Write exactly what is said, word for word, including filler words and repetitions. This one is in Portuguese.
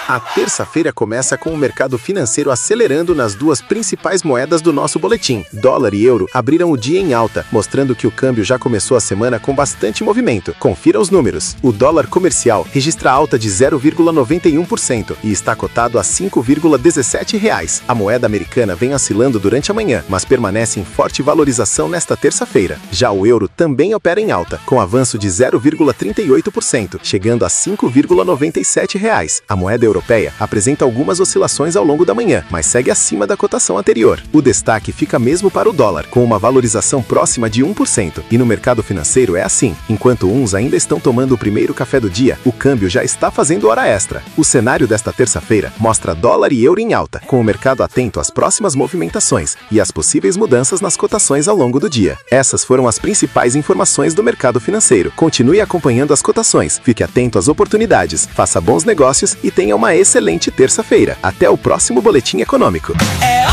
A terça-feira começa com o mercado financeiro acelerando nas duas principais moedas do nosso boletim. Dólar e euro abriram o dia em alta, mostrando que o câmbio já começou a semana com bastante movimento. Confira os números. O dólar comercial registra alta de zero vírgula noventa e um por cento e está cotado a cinco vírgula dezessete reais. A moeda americana vem oscilando durante a manhã, mas permanece em forte valorização nesta terça-feira. Já o euro também opera em alta, com avanço de zero vírgula trinta e oito por cento, chegando a cinco vírgula noventa e sete reais. A moeda europeia apresenta algumas oscilações ao longo da manhã, mas segue acima da cotação anterior. O destaque fica mesmo para o dólar, com uma valorização próxima de um por cento. E no mercado financeiro é assim. Enquanto uns ainda estão tomando o primeiro café do dia, o câmbio já está fazendo hora extra. O cenário desta terça-feira mostra dólar e euro em alta, com o mercado atento às próximas movimentações e às possíveis mudanças nas cotações ao longo do dia. Essas foram as principais informações do mercado financeiro. Continue acompanhando as cotações, fique atento às oportunidades, faça bons negócios e tenha uma excelente terça-feira. Até o próximo Boletim Econômico.